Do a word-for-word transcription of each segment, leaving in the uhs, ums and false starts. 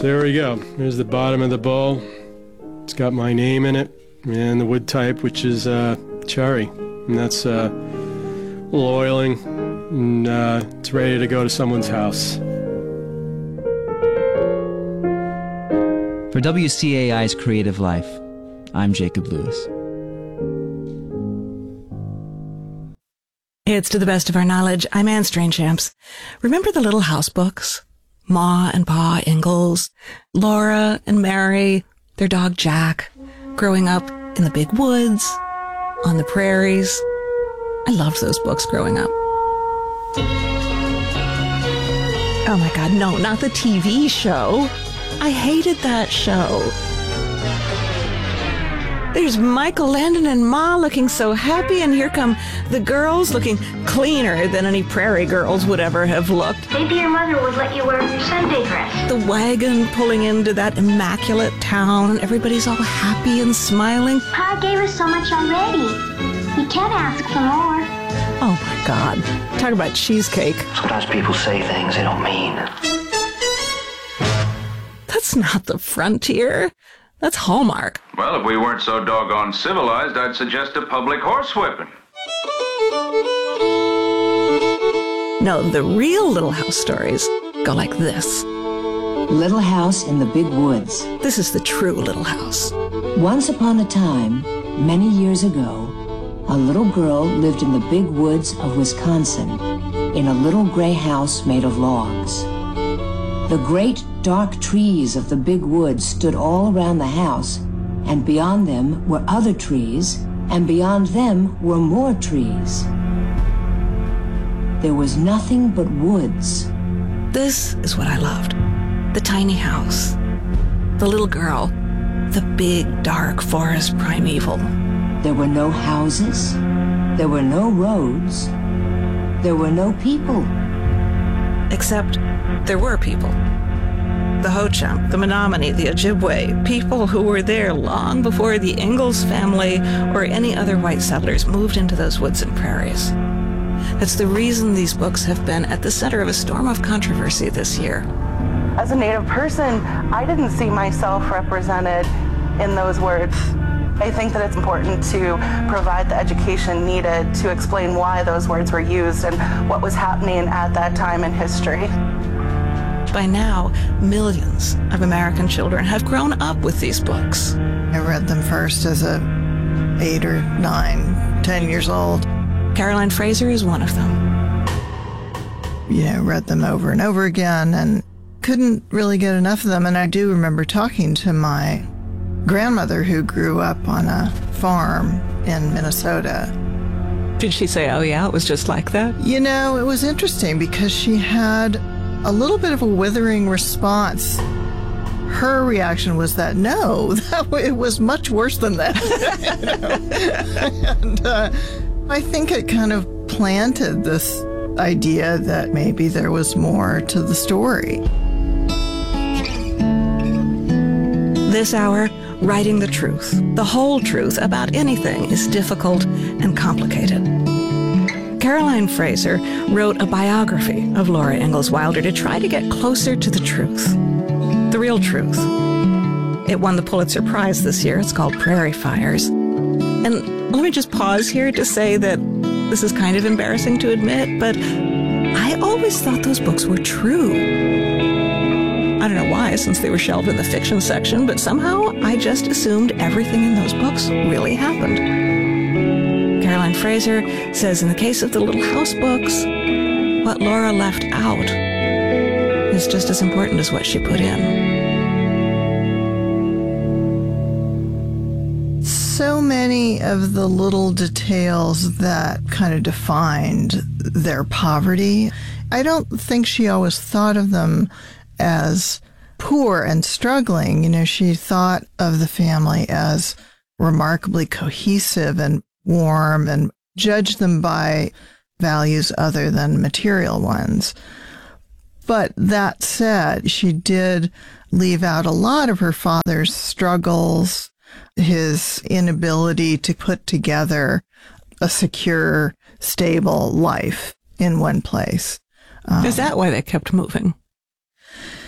So there we go. There's the bottom of the bowl. It's got my name in it and the wood type, which is uh, cherry. And that's uh, a little oiling, and uh, it's ready to go to someone's house. For W C A I's Creative Life, I'm Jacob Lewis. It's To the Best of Our Knowledge. I'm Anne Strainchamps. Remember the Little House books? Ma and Pa Ingalls, Laura and Mary, their dog Jack, growing up in the big woods, on the prairies. I loved those books growing up. Oh my God, no, not the T V show. I hated that show. There's Michael Landon and Ma looking so happy, and here come the girls looking cleaner than any prairie girls would ever have looked. Maybe your mother would let you wear your Sunday dress. The wagon pulling into that immaculate town, and everybody's all happy and smiling. Pa gave us so much already. You can't ask for more. Oh my God. Talk about cheesecake. Sometimes people say things they don't mean. That's not the frontier. That's Hallmark. Well, if we weren't so doggone civilized, I'd suggest a public horsewhipping. No, the real Little House stories go like this. Little House in the Big Woods. This is the true Little House. Once upon a time, many years ago, a little girl lived in the big woods of Wisconsin in a little gray house made of logs. The great dark trees of the big woods stood all around the house, and beyond them were other trees, and beyond them were more trees. There was nothing but woods. This is what I loved. The tiny house. The little girl. The big, dark forest primeval. There were no houses. There were no roads. There were no people. Except there were people. The Ho-Chunk, the Menominee, the Ojibwe, people who were there long before the Ingalls family or any other white settlers moved into those woods and prairies. That's the reason these books have been at the center of a storm of controversy this year. As a Native person, I didn't see myself represented in those words. I think that it's important to provide the education needed to explain why those words were used and what was happening at that time in history. By now, millions of American children have grown up with these books. I read them first as a eight or nine, ten years old. Caroline Fraser is one of them. You know, read them over and over again and couldn't really get enough of them. And I do remember talking to my grandmother who grew up on a farm in Minnesota. Did she say, oh yeah, it was just like that? You know, it was interesting because she had a little bit of a withering response. Her reaction was that, no, that it was much worse than that. You know? And uh, I think it kind of planted this idea that maybe there was more to the story. This hour, writing the truth, the whole truth about anything is difficult and complicated. Caroline Fraser wrote a biography of Laura Ingalls Wilder to try to get closer to the truth, the real truth. It won the Pulitzer Prize this year. It's called Prairie Fires. And let me just pause here to say that this is kind of embarrassing to admit, but I always thought those books were true. I don't know why, since they were shelved in the fiction section, but somehow I just assumed everything in those books really happened. Caroline Fraser says in the case of the Little House books, what Laura left out is just as important as what she put in. So many of the little details that kind of defined their poverty, I don't think she always thought of them as poor and struggling. You know, she thought of the family as remarkably cohesive and warm and judged them by values other than material ones. But that said, she did leave out a lot of her father's struggles, his inability to put together a secure, stable life in one place. Um, Is that why they kept moving?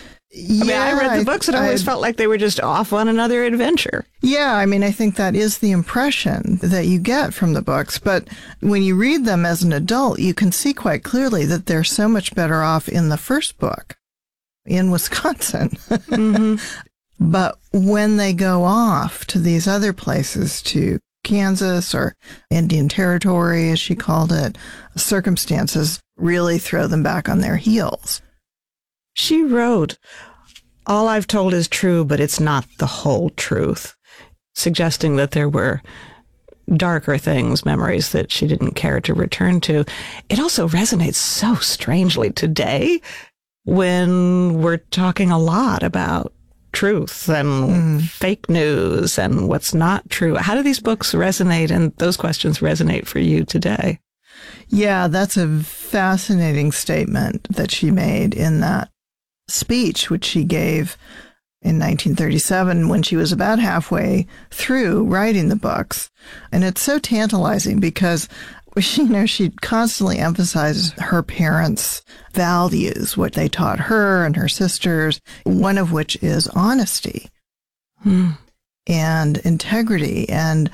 I mean, I read the books and I always I- felt like they were just off on another adventure. Yeah, I mean, I think that is the impression that you get from the books. But when you read them as an adult, you can see quite clearly that they're so much better off in the first book, in Wisconsin. Mm-hmm. But when they go off to these other places, to Kansas or Indian Territory, as she called it, circumstances really throw them back on their heels. She wrote, "All I've told is true, but it's not the whole truth," suggesting that there were darker things, memories that she didn't care to return to. It also resonates so strangely today when we're talking a lot about truth and Mm. fake news and what's not true. How do these books resonate and those questions resonate for you today? Yeah, that's a fascinating statement that she made in that speech, which she gave in nineteen thirty-seven when she was about halfway through writing the books. And it's so tantalizing because, you know, she constantly emphasizes her parents' values, what they taught her and her sisters, one of which is honesty Hmm. and integrity. And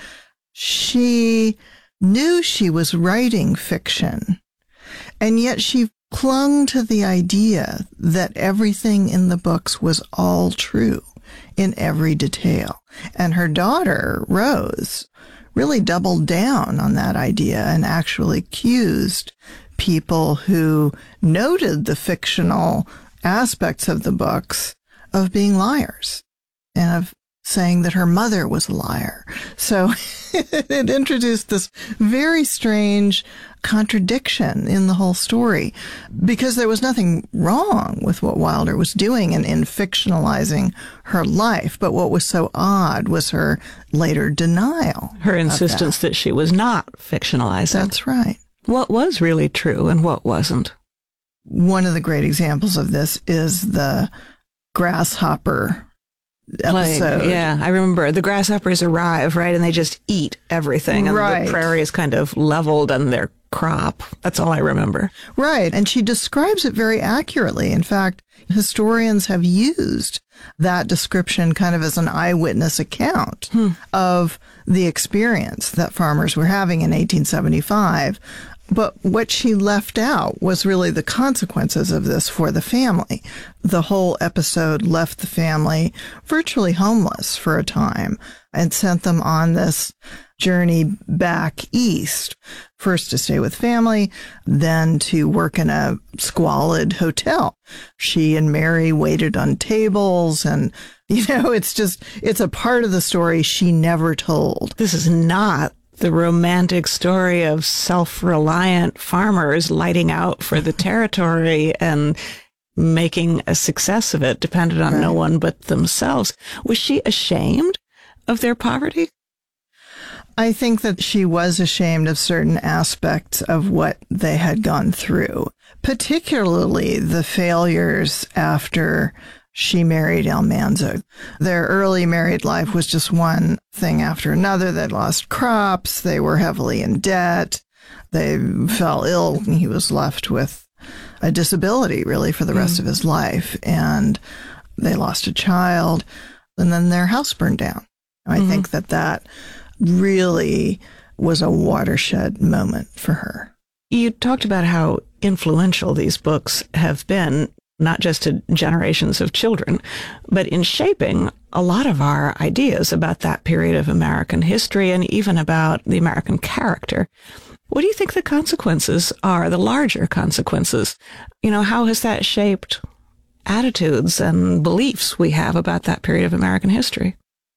she knew she was writing fiction, and yet she clung to the idea that everything in the books was all true in every detail. And her daughter, Rose, really doubled down on that idea and actually accused people who noted the fictional aspects of the books of being liars and of saying that her mother was a liar. So it introduced this very strange contradiction in the whole story, because there was nothing wrong with what Wilder was doing in, in fictionalizing her life. But what was so odd was her later denial. Her of insistence that. that she was not fictionalizing. That's right. What was really true and what wasn't? One of the great examples of this is the grasshopper episode. Like, yeah, I remember the grasshoppers arrive, right, and they just eat everything, and Right. the prairie is kind of leveled and their crop. That's all I remember. Right. And she describes it very accurately. In fact, historians have used that description kind of as an eyewitness account Hmm. of the experience that farmers were having in eighteen seventy-five. But what she left out was really the consequences of this for the family. The whole episode left the family virtually homeless for a time and sent them on this journey back east, first to stay with family, then to work in a squalid hotel. She and Mary waited on tables, and, you know, it's just, it's a part of the story she never told. This is not the romantic story of self-reliant farmers lighting out for the territory and making a success of it, dependent on Right. no one but themselves. Was she ashamed of their poverty? I think that she was ashamed of certain aspects of what they had gone through, particularly the failures after she married Almanza. Their early married life was just one thing after another. They'd lost crops. They were heavily in debt. They fell ill. And he was left with a disability, really, for the rest Mm. of his life. And they lost a child. And then their house burned down. I Mhm. think that that really was a watershed moment for her. You talked about how influential these books have been, not just to generations of children, but in shaping a lot of our ideas about that period of American history and even about the American character. What do you think the consequences are, the larger consequences? You know, how has that shaped attitudes and beliefs we have about that period of American history?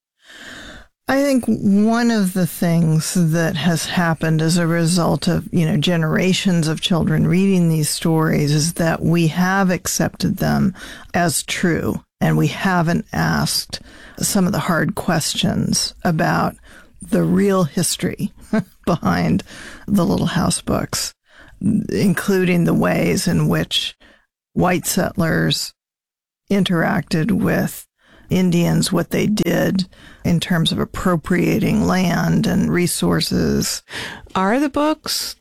I think one of the things that has happened as a result of, you know, generations of children reading these stories is that we have accepted them as true, and we haven't asked some of the hard questions about the real history behind the Little House books, including the ways in which white settlers interacted with Indians, what they did in terms of appropriating land and resources. Are the books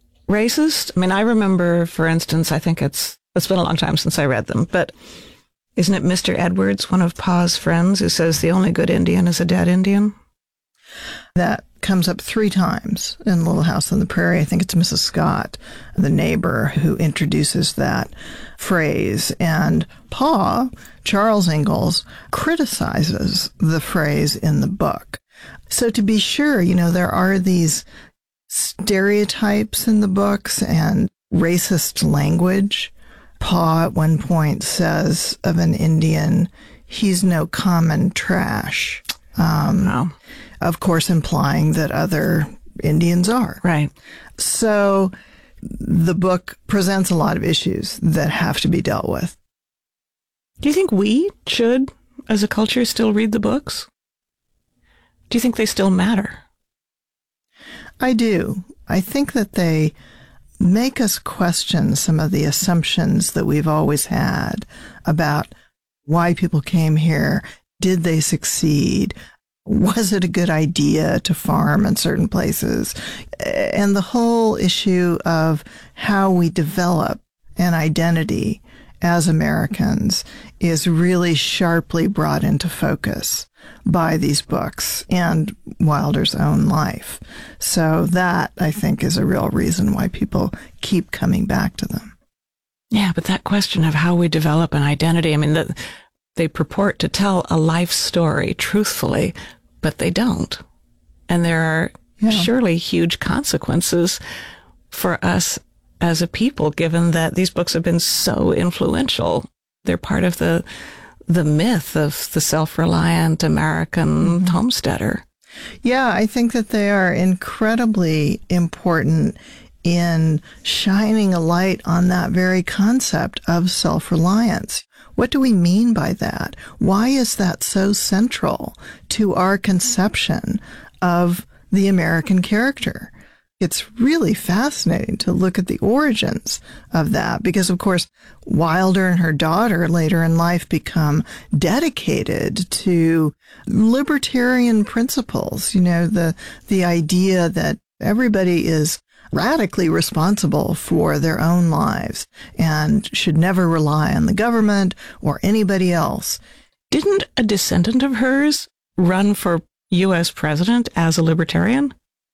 racist? I mean, I remember, for instance, I think it's it's been a long time since I read them, but Isn't it Mister Edwards, one of Pa's friends, who says the only good Indian is a dead Indian? That comes up three times in Little House on the Prairie. I think it's Missus Scott, the neighbor, who introduces that phrase. And Pa, Charles Ingalls, criticizes the phrase in the book. So to be sure, you know, there are these stereotypes in the books and racist language. Pa at one point says of an Indian, he's no common trash. Um, Wow. Of course, implying that other Indians are. Right. So the book presents a lot of issues that have to be dealt with. Do you think we should, as a culture, still read the books? Do you think they still matter? I do. I think that they make us question some of the assumptions that we've always had about why people came here. Did they succeed? Was it a good idea to farm in certain places? And the whole issue of how we develop an identity as Americans is really sharply brought into focus by these books and Wilder's own life. So that, I think, is a real reason why people keep coming back to them. Yeah, but that question of how we develop an identity, I mean, the, they purport to tell a life story truthfully, but they don't. And there are yeah. surely huge consequences for us as a people, given that these books have been so influential. They're part of the the myth of the self-reliant American mm-hmm. homesteader. Yeah, I think that they are incredibly important in shining a light on that very concept of self-reliance. What do we mean by that? Why is that so central to our conception of the American character? It's really fascinating to look at the origins of that because, of course, Wilder and her daughter later in life become dedicated to libertarian principles. You know, the the idea that everybody is radically responsible for their own lives and should never rely on the government or anybody else. Didn't a descendant of hers run for U S president as a libertarian?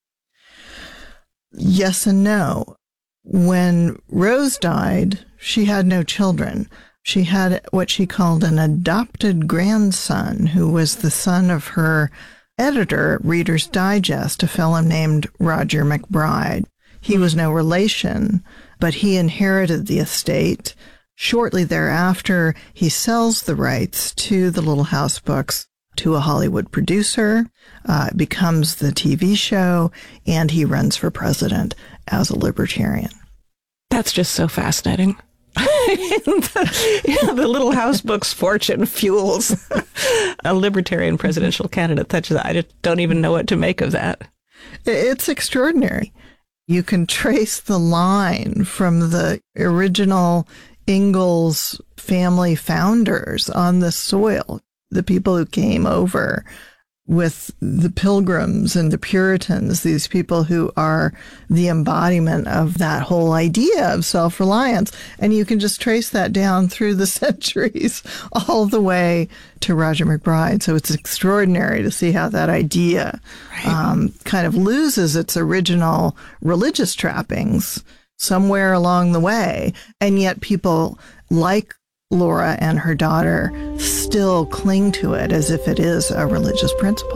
Yes and no. When Rose died, she had no children. She had what she called an adopted grandson who was the son of her editor at Reader's Digest, a fellow named Roger McBride. He was no relation, but he inherited the estate. Shortly thereafter, he sells the rights to the Little House books to a Hollywood producer, uh, becomes the T V show, and he runs for president as a libertarian. That's just so fascinating. the, you know, the Little House books fortune fuels a libertarian presidential candidate. That's just, I just don't even know what to make of that. It's extraordinary. You can trace the line from the original Ingalls family founders on the soil, the people who came over with the Pilgrims and the Puritans, these people who are the embodiment of that whole idea of self-reliance. And you can just trace that down through the centuries all the way to Roger McBride. So it's extraordinary to see how that idea right. um, kind of loses its original religious trappings somewhere along the way. And yet people like Laura and her daughter still cling to it as if it is a religious principle.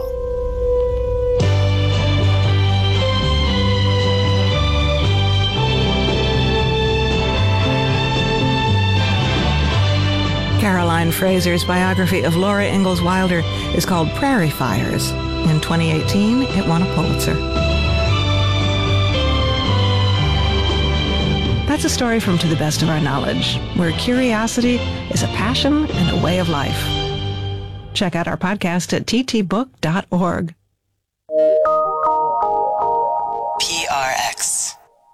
Caroline Fraser's biography of Laura Ingalls Wilder is called Prairie Fires. In twenty eighteen, it won a Pulitzer. That's a story from To the Best of Our Knowledge, where curiosity is a passion and a way of life. Check out our podcast at t t book dot org. P R X.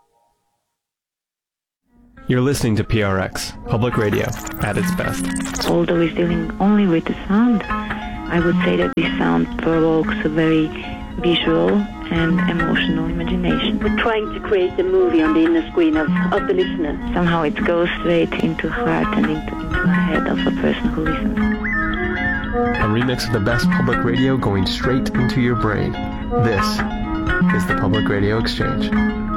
You're listening to P R X, public radio at its best. Although it's dealing only with the sound, I would say that this sound provokes a very visual and emotional imagination. We're trying to create a movie on the inner screen of, of the listener. Somehow it goes straight into heart and into, into the head of a person who listens. A remix of the best public radio going straight into your brain. This is the Public Radio Exchange.